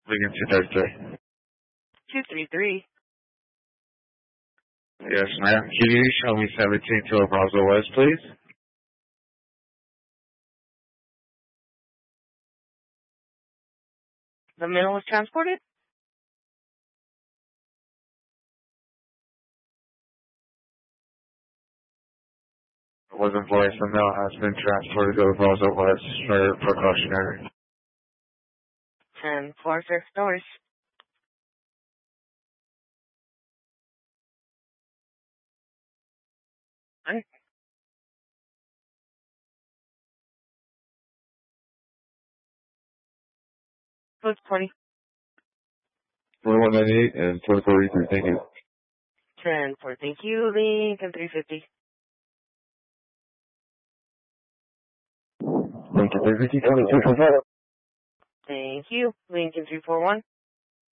Lincoln 233. 233. Yes, ma'am. Can you show me 17 to Brazo West, please? The minnow was transported? It wasn't voiced. The mail has been transported to Brazo West for precautionary. 10-4, sir. No worries. Alright. Close 20. 4198 and 443. Thank you. 10-4. Thank you. Lincoln 350. Lincoln 350, 22 from 5. Thank you. Lincoln 341.